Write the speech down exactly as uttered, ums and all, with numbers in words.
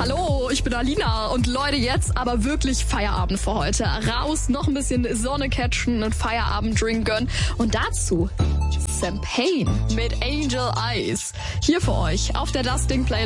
Hallo, ich bin Alina und Leute, jetzt aber wirklich Feierabend für heute. Raus, noch ein bisschen Sonne catchen, einen Feierabenddrink gönnen und dazu Champagne mit Angel Eyes. Hier für euch auf der Das Ding Playlist.